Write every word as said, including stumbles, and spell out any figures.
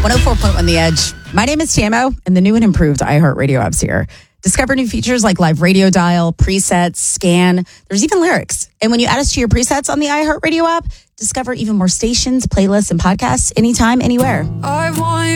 one oh four point one The Edge. My name is Tamo, and the new and improved iHeartRadio app's here. Discover new features like live radio dial, presets, scan. There's even lyrics. And when you add us to your presets on the iHeartRadio app, discover even more stations, playlists, and podcasts anytime, anywhere. I want